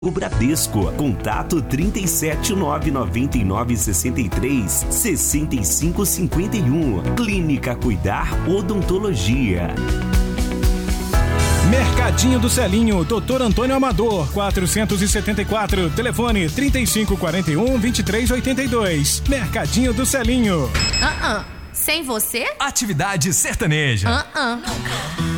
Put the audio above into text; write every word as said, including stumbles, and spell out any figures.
O Bradesco, contato trinta e sete, nove noventa e nove, sessenta e três, sessenta e cinco, cinquenta e um. Clínica Cuidar Odontologia. Mercadinho do Celinho, doutor Antônio Amador, quatrocentos e setenta e quatro, telefone trinta e cinco, quarenta e um, vinte e três, oitenta e dois. Mercadinho do Celinho. Ah, uh-uh. Sem você? Atividade sertaneja. Ah, uh-uh.